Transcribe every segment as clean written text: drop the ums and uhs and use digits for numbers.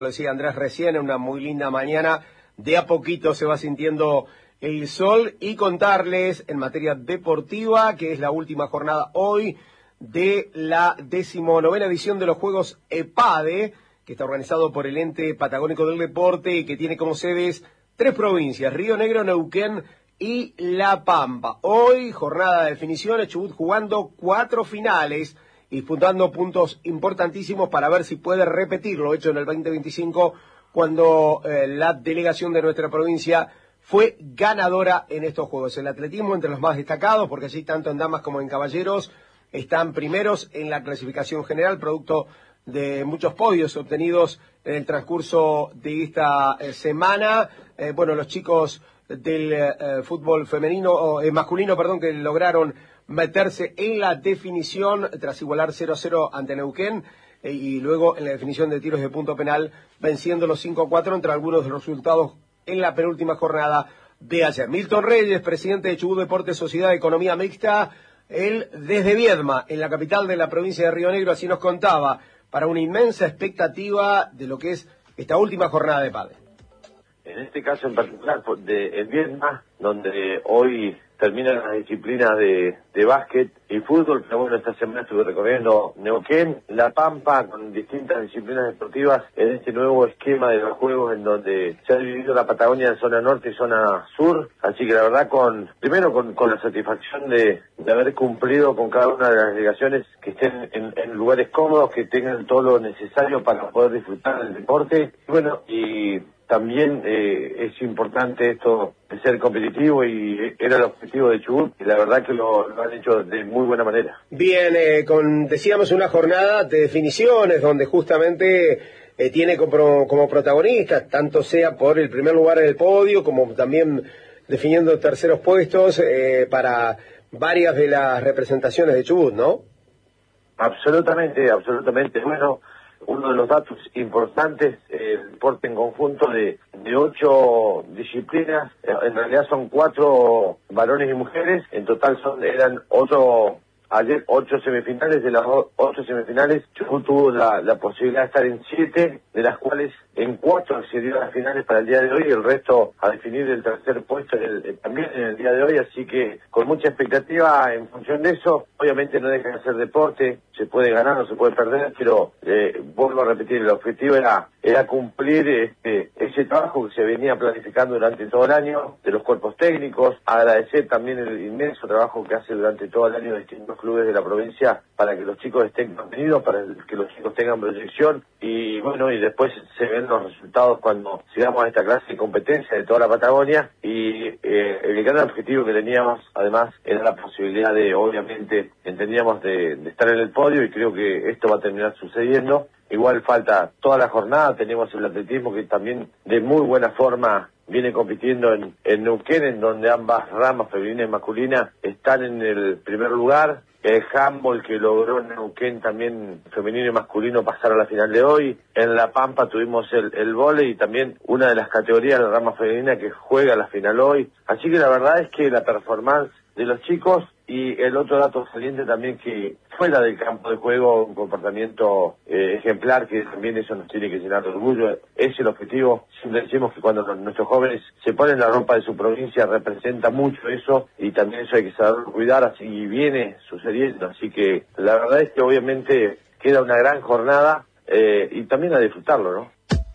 Lo decía Andrés recién, en una muy linda mañana, de a poquito se va sintiendo el sol, y contarles en materia deportiva que es la última jornada hoy de la 19ª edición de los Juegos EPADE, que está organizado por el Ente Patagónico del Deporte y que tiene como sedes 3 provincias, Río Negro, Neuquén y La Pampa. Hoy, jornada de definiciones, Chubut jugando 4 finales, disputando puntos importantísimos para ver si puede repetir lo hecho en el 2025, cuando la delegación de nuestra provincia fue ganadora en estos Juegos. El atletismo entre los más destacados, porque allí tanto en damas como en caballeros están primeros en la clasificación general, producto de muchos podios obtenidos en el transcurso de esta semana. Los chicos del fútbol masculino, que lograron meterse en la definición tras igualar 0-0 ante Neuquén, y luego en la definición de tiros de punto penal, venciendo los 5-4 entre algunos de los resultados en la penúltima jornada de ayer. Milton Reyes, presidente de Chubut Deportes Sociedad de Economía Mixta, él desde Viedma, en la capital de la provincia de Río Negro, así nos contaba, para una inmensa expectativa de lo que es esta última jornada de pádel. En este caso en particular, en Viedma, donde hoy terminan las disciplinas de básquet y fútbol, pero bueno, esta semana estuve recorriendo Neuquén, La Pampa, con distintas disciplinas deportivas en este nuevo esquema de los Juegos, en donde se ha dividido la Patagonia en zona norte y zona sur. Así que la verdad, primero con la satisfacción de haber cumplido con cada una de las delegaciones, que estén en lugares cómodos, que tengan todo lo necesario para poder disfrutar del deporte. Bueno, y también es importante esto de ser competitivo, y era el objetivo de Chubut, y la verdad que lo han hecho de muy buena manera. Bien, decíamos una jornada de definiciones donde justamente tiene como protagonistas, tanto sea por el primer lugar en el podio, como también definiendo terceros puestos para varias de las representaciones de Chubut, ¿no? Absolutamente. Bueno, uno de los datos importantes, el deporte en conjunto de 8 disciplinas, en realidad son 4 varones y mujeres, en total eran 8 semifinales. De las 8 semifinales, Chubut tuvo la posibilidad de estar en 7, de las cuales en 4 accedió a las finales para el día de hoy, y el resto a definir el tercer puesto también en el día de hoy. Así que con mucha expectativa en función de eso. Obviamente no deja de ser deporte, se puede ganar, no se puede perder, pero vuelvo a repetir, el objetivo era cumplir ese trabajo que se venía planificando durante todo el año de los cuerpos técnicos. Agradecer también el inmenso trabajo que hace durante todo el año distintos clubes de la provincia para que los chicos estén contenidos, para que los chicos tengan proyección, y bueno, y después se ven los resultados cuando llegamos a esta clase de competencia de toda la Patagonia. Y el gran objetivo que teníamos además era la posibilidad de, obviamente, entendíamos de estar en el podio, y creo que esto va a terminar sucediendo. Igual falta toda la jornada. Tenemos el atletismo, que también de muy buena forma viene compitiendo en Neuquén, en donde ambas ramas, femenina y masculina, están en el primer lugar. El handball, que logró en Neuquén también femenino y masculino pasar a la final de hoy. En La Pampa tuvimos el vóley, y también una de las categorías de la rama femenina que juega la final hoy. Así que la verdad es que la performance de los chicos, y el otro dato saliente también, que fuera del campo de juego, un comportamiento ejemplar, que también eso nos tiene que llenar de orgullo. Es el objetivo. Siempre decimos que cuando nuestros jóvenes se ponen la ropa de su provincia, representa mucho eso, y también eso hay que saberlo cuidar, así viene sucediendo. Así que la verdad es que obviamente queda una gran jornada, y también a disfrutarlo, ¿no?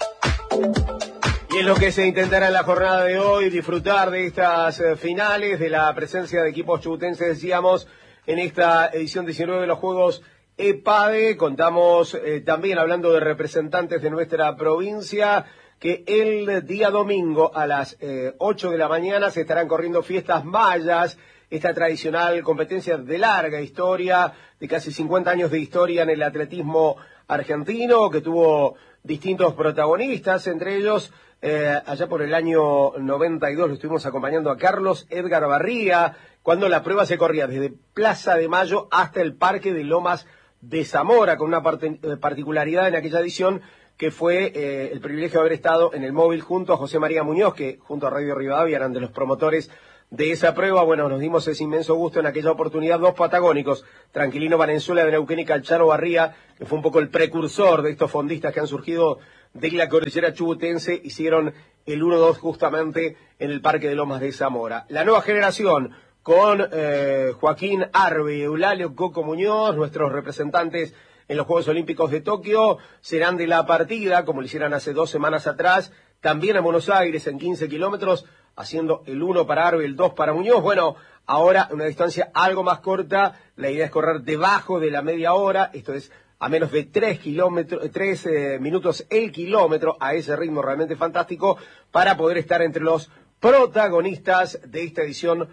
Y es lo que se intentará en la jornada de hoy, disfrutar de estas finales, de la presencia de equipos chubutenses, decíamos, en esta edición 19 de los Juegos EPADE. Contamos también, hablando de representantes de nuestra provincia, que el día domingo a las 8 de la mañana se estarán corriendo Fiestas Mayas, esta tradicional competencia de larga historia, de casi 50 años de historia en el atletismo argentino, que tuvo distintos protagonistas, entre ellos allá por el año 92 lo estuvimos acompañando a Carlos Edgar Barría, cuando la prueba se corría desde Plaza de Mayo hasta el Parque de Lomas de Zamora, con una particularidad en aquella edición, que fue el privilegio de haber estado en el móvil junto a José María Muñoz, que junto a Radio Rivadavia eran de los promotores de esa prueba. Bueno, nos dimos ese inmenso gusto en aquella oportunidad, 2 patagónicos, Tranquilino Valenzuela de Neuquén y Calchano Barría, que fue un poco el precursor de estos fondistas que han surgido de la cordillera chubutense hicieron el 1-2 justamente en el Parque de Lomas de Zamora. La nueva generación con Joaquín Arbe y Eulalio Coco Muñoz, nuestros representantes en los Juegos Olímpicos de Tokio, serán de la partida, como lo hicieron hace 2 semanas atrás, también a Buenos Aires en 15 kilómetros, haciendo el 1 para Arbe y el 2 para Muñoz. Bueno, ahora una distancia algo más corta, la idea es correr debajo de la media hora, esto es a menos de 3 minutos el kilómetro, a ese ritmo realmente fantástico, para poder estar entre los protagonistas de esta edición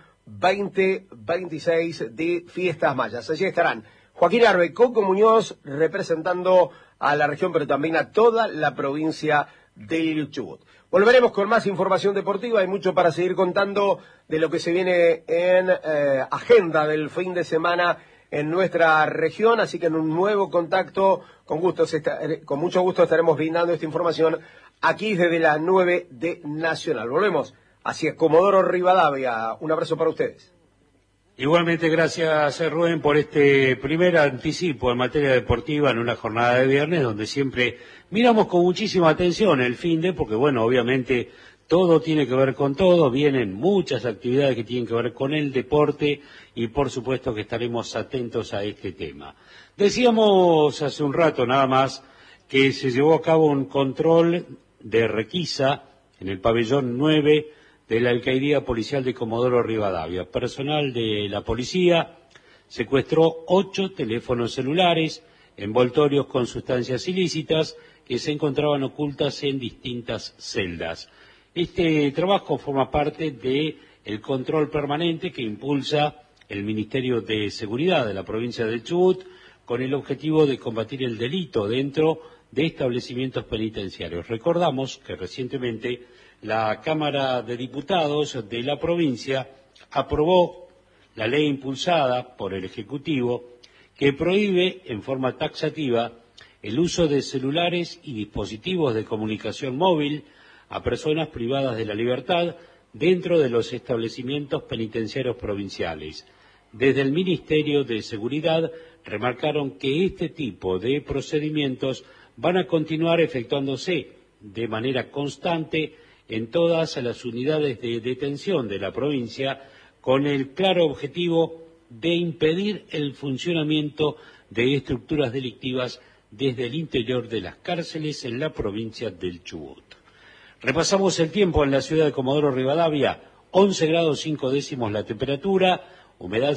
2026 de Fiestas Mayas. Allí estarán Joaquín Arbe, Coco Muñoz, representando a la región, pero también a toda la provincia del Chubut. Volveremos con más información deportiva, hay mucho para seguir contando de lo que se viene en agenda del fin de semana en nuestra región, así que en un nuevo contacto, con mucho gusto estaremos brindando esta información aquí desde las 9 de Nacional. Volvemos hacia Comodoro Rivadavia. Un abrazo para ustedes. Igualmente, gracias Rubén por este primer anticipo en materia deportiva en una jornada de viernes donde siempre miramos con muchísima atención el finde, porque bueno, obviamente todo tiene que ver con todo, vienen muchas actividades que tienen que ver con el deporte y por supuesto que estaremos atentos a este tema. Decíamos hace un rato nada más que se llevó a cabo un control de requisa en el pabellón 9 de la Alcaldía Policial de Comodoro Rivadavia. Personal de la policía secuestró 8 teléfonos celulares, envoltorios con sustancias ilícitas que se encontraban ocultas en distintas celdas. Este trabajo forma parte del control permanente que impulsa el Ministerio de Seguridad de la provincia del Chubut con el objetivo de combatir el delito dentro de establecimientos penitenciarios. Recordamos que recientemente la Cámara de Diputados de la provincia aprobó la ley impulsada por el Ejecutivo que prohíbe en forma taxativa el uso de celulares y dispositivos de comunicación móvil a personas privadas de la libertad dentro de los establecimientos penitenciarios provinciales. Desde el Ministerio de Seguridad remarcaron que este tipo de procedimientos van a continuar efectuándose de manera constante en todas las unidades de detención de la provincia con el claro objetivo de impedir el funcionamiento de estructuras delictivas desde el interior de las cárceles en la provincia del Chubut. Repasamos el tiempo en la ciudad de Comodoro Rivadavia, 11 grados 5 décimos la temperatura, humedad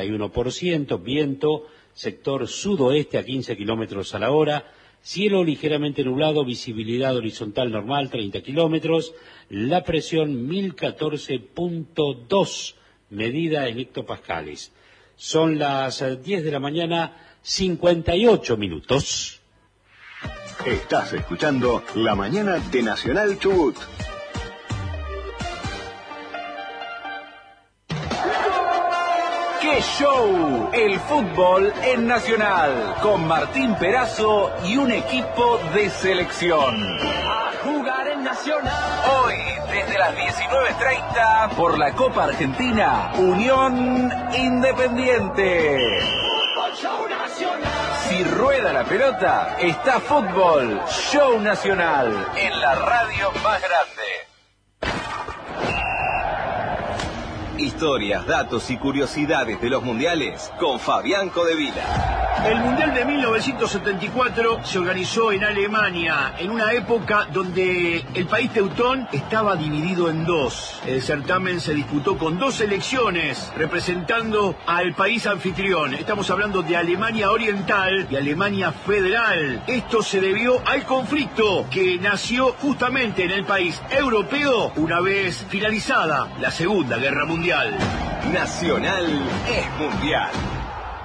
61%, viento, sector sudoeste a 15 kilómetros a la hora, cielo ligeramente nublado, visibilidad horizontal normal 30 kilómetros, la presión 1014.2, medida en hectopascales. Son las 10 de la mañana, 58 minutos. Estás escuchando La Mañana de Nacional Chubut. ¡Qué show! El fútbol en Nacional, con Martín Perazo y un equipo de selección. A jugar en Nacional. Hoy, desde las 19:30, por la Copa Argentina, Unión Independiente. Fútbol Show Nacional. Si rueda la pelota, está Fútbol Show Nacional, en la radio más grande. Historias, datos y curiosidades de los mundiales con Fabián Codevila. El Mundial de 1974 se organizó en Alemania, en una época donde el país teutón estaba dividido en dos. El certamen se disputó con 2 selecciones representando al país anfitrión. Estamos hablando de Alemania Oriental y Alemania Federal. Esto se debió al conflicto que nació justamente en el país europeo una vez finalizada la Segunda Guerra Mundial. Nacional es mundial.